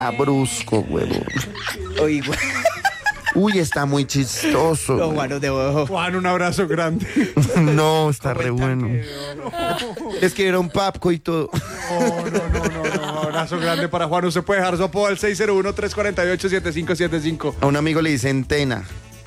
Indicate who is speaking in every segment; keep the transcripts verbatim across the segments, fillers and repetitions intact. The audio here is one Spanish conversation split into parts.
Speaker 1: brusco, huevón.
Speaker 2: Oye, güey.
Speaker 1: Uy, está muy chistoso.
Speaker 2: No, Juan, no te voy.
Speaker 3: Juan, un abrazo grande.
Speaker 1: No, está re bueno. Es que era un papco y todo.
Speaker 3: No, no, no, no, no. Un abrazo grande para Juan. Usted puede dejar su apodo al seis cero uno, tres cuatro ocho, siete cinco siete cinco.
Speaker 1: A un amigo le dicen Tena.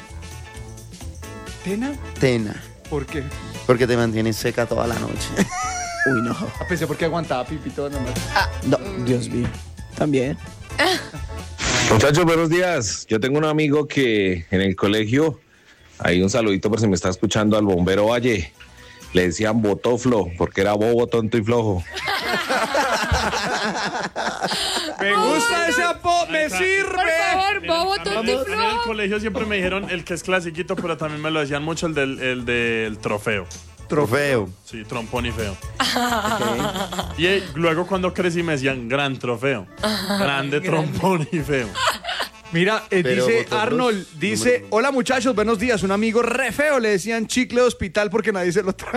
Speaker 3: ¿Tena?
Speaker 1: Tena.
Speaker 3: ¿Por qué?
Speaker 1: Porque te mantienes seca toda la noche.
Speaker 2: Uy, no.
Speaker 3: Ah, pensé porque aguantaba pipi todo nomás.
Speaker 2: Ah, no, Dios mío. También.
Speaker 4: Muchachos, buenos días. Yo tengo un amigo que en el colegio, hay un saludito por si me está escuchando, al bombero Valle, le decían botoflo, porque era bobo, tonto y flojo.
Speaker 3: Me gusta ese apodo, me
Speaker 5: Por
Speaker 3: sirve.
Speaker 5: favor, bobo,
Speaker 6: A mí,
Speaker 5: tonto
Speaker 6: a
Speaker 5: y
Speaker 6: mí en el
Speaker 5: flojo.
Speaker 6: colegio siempre me dijeron el que es clasiquito, pero también me lo decían mucho el del, el del trofeo.
Speaker 1: Trofeo.
Speaker 6: Sí, trompón y feo. Y eh, luego cuando crecí me decían gran trofeo. Grande trompón y feo.
Speaker 3: Mira, eh,
Speaker 1: Pero
Speaker 3: dice
Speaker 1: vosotros,
Speaker 3: Arnold, dice,
Speaker 1: número-
Speaker 3: hola muchachos, buenos días. Un amigo re feo le decían chicle de hospital porque nadie se lo trae.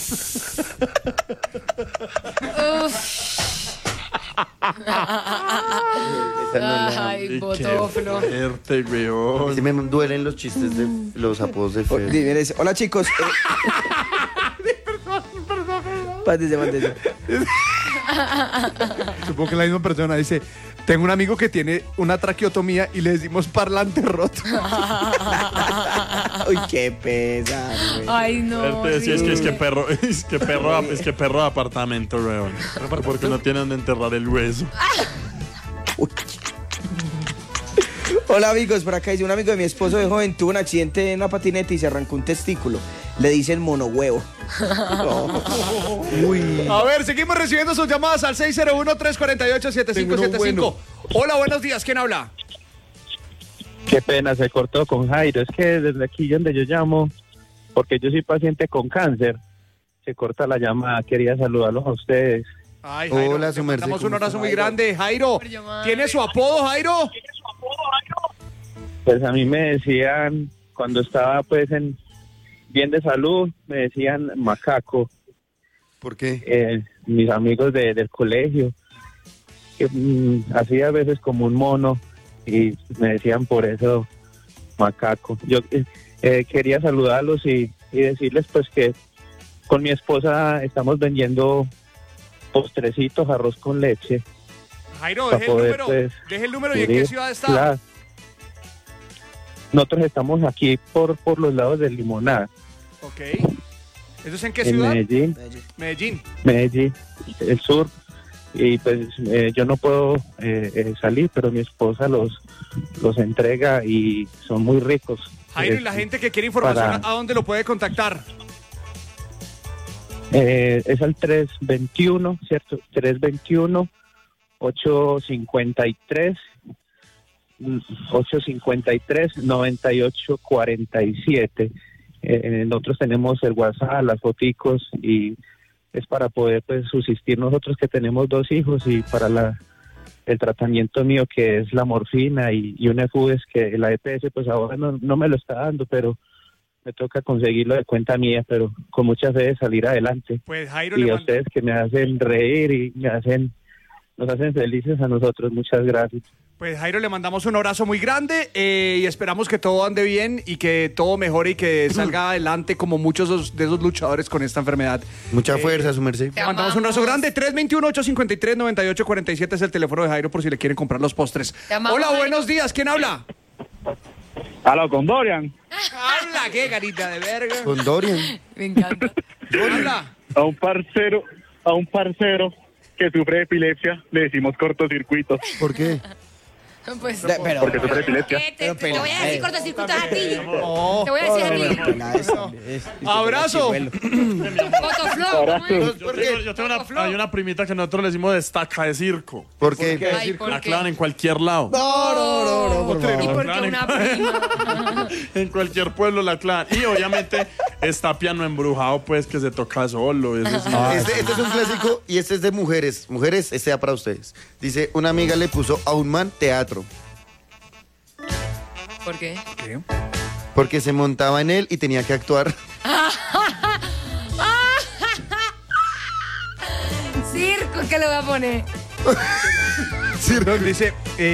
Speaker 5: Ay, botoflo.
Speaker 6: Fuerte, weón.
Speaker 1: Sí me duelen los chistes de los apodos de
Speaker 2: O-
Speaker 1: feo.
Speaker 2: dime, dice, hola, chicos. Eh... Pátese, pátese.
Speaker 3: Supongo que la misma persona dice, tengo un amigo que tiene una traqueotomía y le decimos parlante roto.
Speaker 2: Uy, qué pesar, güey.
Speaker 5: Ay, no.
Speaker 6: Fuerte, sí, es que es que
Speaker 5: horrible.
Speaker 6: perro, es que perro, es que perro de apartamento, weón. Porque no tiene donde enterrar el hueso.
Speaker 2: Hola, amigos. Por acá dice un amigo de mi esposo de joven tuvo un accidente en una patineta y se arrancó un testículo. Le dicen monohuevo.
Speaker 3: Uy. A ver, seguimos recibiendo sus llamadas al seis cero uno, tres cuatro ocho, siete cinco siete cinco. Hola, buenos días, ¿quién habla?
Speaker 7: Qué pena, se cortó con Jairo. Es que desde aquí donde yo llamo, porque yo soy paciente con cáncer, se corta la llamada. Quería saludarlos a ustedes.
Speaker 3: Ay, Jairo,
Speaker 1: Hola,
Speaker 3: te
Speaker 1: su merced,
Speaker 3: mandamos un
Speaker 1: ¿cómo
Speaker 3: abrazo
Speaker 1: está,
Speaker 3: muy
Speaker 1: Jairo?
Speaker 3: grande. Jairo,
Speaker 5: Por llamar.
Speaker 3: ¿tiene su apodo, Jairo?
Speaker 7: Pues a mí me decían, cuando estaba pues en bien de salud, me decían macaco.
Speaker 1: ¿Por qué?
Speaker 7: Eh, mis amigos de, del colegio, que mm, hacía a veces como un mono y me decían por eso macaco. Yo eh, eh, quería saludarlos y, y decirles pues que con mi esposa estamos vendiendo postrecitos, arroz con leche.
Speaker 3: Jairo,
Speaker 7: Para
Speaker 3: deje el
Speaker 7: poder,
Speaker 3: número,
Speaker 7: pues,
Speaker 3: deje el número y en
Speaker 7: cubrir
Speaker 3: qué ciudad está.
Speaker 7: la- Nosotros estamos aquí por, por los lados de Limonada,
Speaker 3: Ok. ¿Eso es en qué
Speaker 7: en
Speaker 3: ciudad?
Speaker 7: Medellín,
Speaker 3: Medellín.
Speaker 7: Medellín, el sur. Y pues eh, yo no puedo eh, eh, salir, pero mi esposa los, los entrega y son muy ricos.
Speaker 3: Jairo, y la
Speaker 7: Eh,
Speaker 3: gente que quiere información,
Speaker 7: para-
Speaker 3: ¿a dónde lo puede contactar?
Speaker 7: Eh, es al tres veintiuno, ¿cierto? tres veintiuno, ocho cincuenta y tres, ocho cincuenta y tres, noventa y ocho cuarenta y siete. Eh, nosotros tenemos el WhatsApp, las foticos y es para poder pues subsistir nosotros que tenemos dos hijos y para la el tratamiento mío que es la morfina y, y un E F U es que la E P S pues ahora no, no me lo está dando, pero me toca conseguirlo de cuenta mía, pero con mucha fe de salir adelante.
Speaker 3: Pues Jairo
Speaker 7: Y
Speaker 3: le
Speaker 7: a
Speaker 3: manda.
Speaker 7: ustedes que me hacen reír y me hacen, nos hacen felices a nosotros, muchas gracias.
Speaker 3: Pues Jairo, le mandamos un abrazo muy grande eh, y esperamos que todo ande bien y que todo mejore y que salga adelante como muchos de esos- de esos luchadores con esta enfermedad.
Speaker 1: Mucha fuerza, su merced.
Speaker 5: Te
Speaker 3: Le mandamos un
Speaker 5: amamos.
Speaker 3: abrazo grande. tres veintiuno, ocho cincuenta y tres, noventa y ocho cuarenta y siete es el teléfono de Jairo por si le quieren comprar los postres.
Speaker 5: Te amamos,
Speaker 3: Hola,
Speaker 5: Jairo.
Speaker 3: buenos días. ¿Quién habla?
Speaker 7: Aló, con Dorian,
Speaker 3: Habla, qué carita de verga.
Speaker 1: Con Dorian.
Speaker 5: Me encanta.
Speaker 3: Habla.
Speaker 7: a un parcero, a un parcero que sufre de epilepsia, le decimos cortocircuito,
Speaker 1: ¿Por qué?
Speaker 5: Pues,
Speaker 2: De- pero,
Speaker 7: porque sufre de epilepsia.
Speaker 5: ¿qué? Te,
Speaker 2: Pero
Speaker 5: te voy a decir
Speaker 2: pelea.
Speaker 5: cortocircuitos a ti.
Speaker 3: Oh,
Speaker 5: Te voy a decir a ti.
Speaker 2: pero la es- es- es-
Speaker 3: Abrazo.
Speaker 2: chivuelo.
Speaker 5: Fotoflow, ¿cómo es?
Speaker 6: Yo tengo, yo tengo una, hay una primita que nosotros le decimos destaca de circo.
Speaker 1: ¿Por qué?
Speaker 5: Ay, ¿por
Speaker 6: La
Speaker 5: qué?
Speaker 6: clavan en cualquier lado.
Speaker 2: No, no, no, no, por
Speaker 5: ¿Y
Speaker 2: favor.
Speaker 5: por qué una prima?
Speaker 6: En cualquier pueblo la clavan. Y obviamente está piano embrujado, pues, que se toca solo. Eso sí.
Speaker 1: Este, este es un clásico y este es de mujeres. Mujeres, este sea para ustedes. Dice, una amiga le puso a un man teatro
Speaker 5: ¿Por qué?
Speaker 1: porque se montaba en él y tenía que actuar.
Speaker 5: Circo, ¿qué le voy a poner?
Speaker 3: Dice,